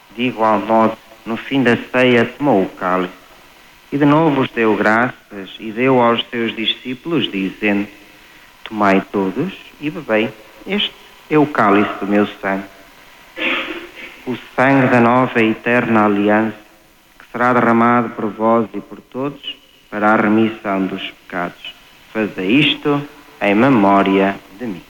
De igual modo, no fim da ceia, tomou o cálice e de novo os deu graças e deu aos seus discípulos, dizendo: tomai todos e bebei, este é o cálice do meu sangue, o sangue da nova e eterna aliança, que será derramado por vós e por todos para a remissão dos pecados. Fazei isto em memória de mim.